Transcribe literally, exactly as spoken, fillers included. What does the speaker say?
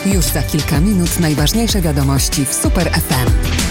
Już za kilka minut najważniejsze wiadomości w Super F M.